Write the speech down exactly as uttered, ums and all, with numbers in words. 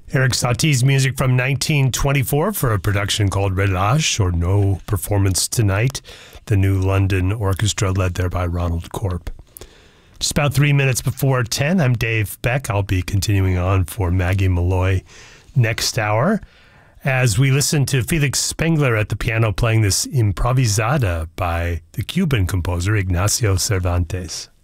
Eric Satie's music from nineteen twenty-four for a production called Relâche, or No Performance Tonight, the new London orchestra led there by Ronald Corp. Just about three minutes before ten, I'm Dave Beck. I'll be continuing on for Maggie Malloy next hour as we listen to Felix Spengler at the piano playing this Improvisada by the Cuban composer Ignacio Cervantes.